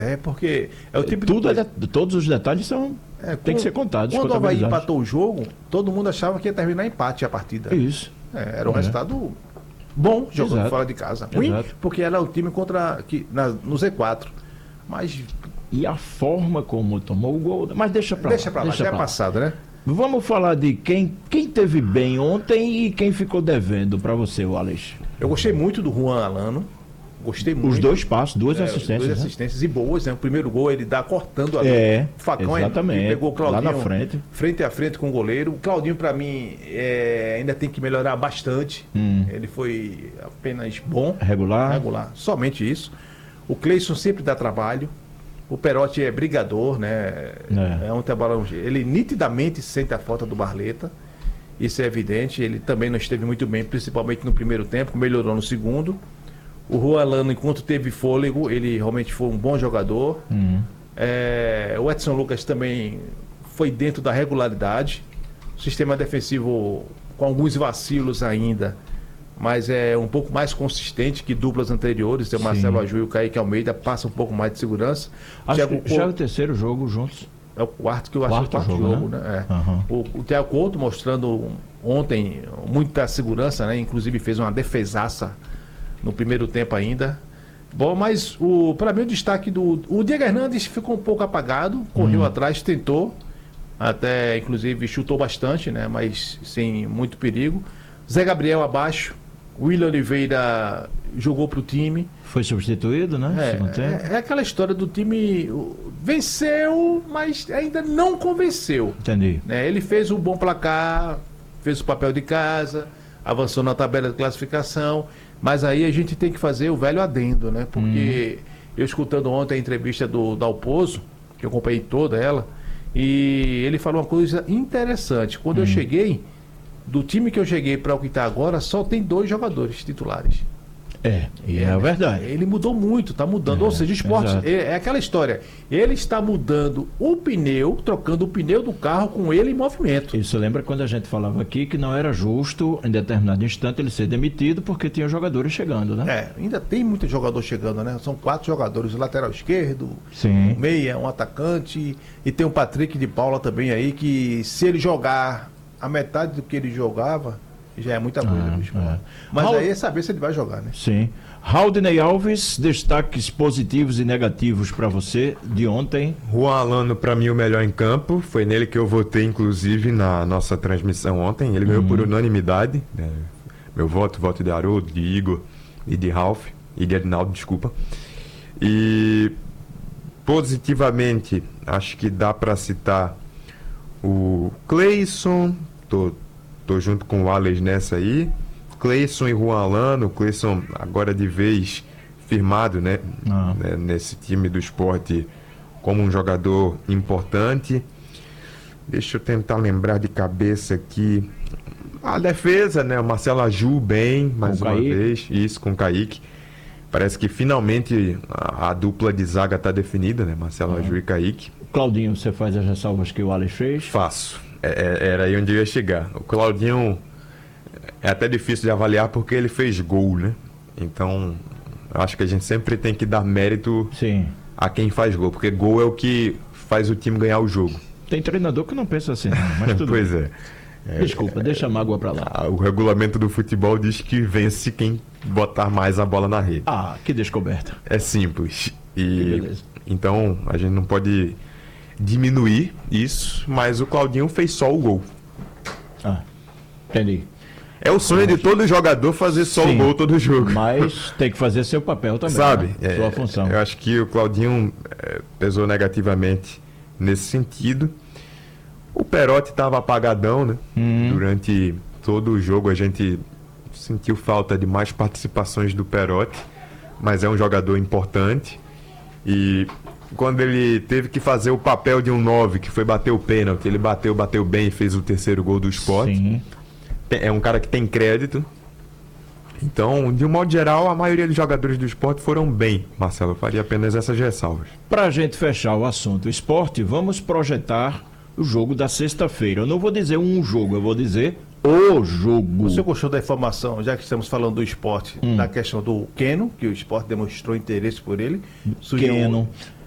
Porque é o tipo Tudo todos os detalhes tem que ser contados. Quando o Avaí empatou o jogo, todo mundo achava que ia terminar empate a partida. Isso. Era um resultado bom jogando fora de casa. Ruim, porque era o time no Z4. Mas... E a forma como tomou o gol... Mas deixa pra lá. Já é passado, né? Vamos falar de quem teve bem ontem e quem ficou devendo para você, Wallace. Eu gostei muito do Juan Alano. Gostei muito. Os dois passos, duas assistências. Duas assistências e boas, né? O primeiro gol ele dá cortando ali. O facão. Exatamente. Pegou o Claudinho lá na frente. Frente a frente com o goleiro. O Claudinho, para mim, ainda tem que melhorar bastante. Ele foi apenas bom. Regular. Somente isso. O Cleison sempre dá trabalho. O Perotti é brigador, né? É um trabalhão. Ele nitidamente sente a falta do Barleta. Isso é evidente. Ele também não esteve muito bem, principalmente no primeiro tempo. Melhorou no segundo. O Juan Alano, enquanto teve fôlego, ele realmente foi um bom jogador. O Edson Lucas também foi dentro da regularidade. O sistema defensivo com alguns vacilos ainda, mas é um pouco mais consistente que duplas anteriores. O Marcelo Aju e o Kaique Almeida passam um pouco mais de segurança. Já é o terceiro jogo juntos. É o quarto que eu acho que é o quarto jogo, né? O Thiago Couto mostrando ontem muita segurança, né? Inclusive fez uma defesaça no primeiro tempo ainda. Bom, mas para mim o destaque o Diego Hernandes ficou um pouco apagado, correu atrás, tentou, até inclusive chutou bastante, né? Mas sem muito perigo. Zé Gabriel abaixo, William Oliveira jogou pro time. Foi substituído, né? É aquela história do time venceu, mas ainda não convenceu. Entendi. Ele fez um bom placar, fez o papel de casa, avançou na tabela de classificação. Mas aí a gente tem que fazer o velho adendo, né? Porque eu escutando ontem a entrevista do Dalpozo, que eu acompanhei toda ela, e ele falou uma coisa interessante. Quando eu cheguei, do time que eu cheguei para o que está agora, só tem 2 jogadores titulares. É verdade. Ele mudou muito, está mudando. Ou seja, o esporte é aquela história. Ele está mudando o pneu, trocando o pneu do carro com ele em movimento. Isso lembra quando a gente falava aqui que não era justo, em determinado instante, ele ser demitido porque tinha jogadores chegando, né? Ainda tem muito jogador chegando, né? São 4 jogadores, o lateral esquerdo, um meia, um atacante, e tem o Patrick de Paula também aí, que se ele jogar a metade do que ele jogava, já é muita coisa do esporte. Mas aí é saber se ele vai jogar, né? Sim. Raudney Alves, destaques positivos e negativos para você de ontem. Juan Alano, para mim, o melhor em campo. Foi nele que eu votei, inclusive, na nossa transmissão ontem. Ele ganhou por unanimidade. Né? Meu voto de Haroldo, de Igor e de Ralf. E de Edinaldo, desculpa. E positivamente, acho que dá para citar o Cleison. Tô junto com o Wallace nessa aí. Cleison e Juan Alano. Cleison agora de vez firmado, né? Nesse time do esporte como um jogador importante. Deixa eu tentar lembrar de cabeça aqui. A defesa, né? O Marcelo Aju bem, mais uma vez. Isso, com o Kaique. Parece que finalmente a dupla de zaga está definida, né? Marcelo Aju e Kaique. Claudinho, você faz as ressalvas que o Wallace fez? Faço. Era aí onde eu ia chegar. O Claudinho é até difícil de avaliar porque ele fez gol, né? Então, acho que a gente sempre tem que dar mérito a quem faz gol, porque gol é o que faz o time ganhar o jogo. Tem treinador que não pensa assim, não, mas tudo pois bem. Desculpa, deixa a mágoa pra lá. O regulamento do futebol diz que vence quem botar mais a bola na rede. Que descoberta. É simples. Então, a gente não pode diminuir isso, mas o Claudinho fez só o gol. Entendi. É o sonho de todo jogador fazer só o gol todo jogo. Mas tem que fazer seu papel também. Sabe? Né? Sua função. Eu acho que o Claudinho pesou negativamente nesse sentido. O Perotti estava apagadão, né? Durante todo o jogo a gente sentiu falta de mais participações do Perotti, mas é um jogador importante. E quando ele teve que fazer o papel de um 9, que foi bater o pênalti, ele bateu bem e fez o terceiro gol do Sport. É um cara que tem crédito. Então, de um modo geral, a maioria dos jogadores do Sport foram bem. Marcelo, eu faria apenas essas ressalvas. Para a gente fechar o assunto Sport, vamos projetar o jogo da sexta-feira. Eu não vou dizer um jogo, eu vou dizer o jogo. Você gostou da informação, já que estamos falando do esporte, da questão do Keno, que o esporte demonstrou interesse por ele? Keno.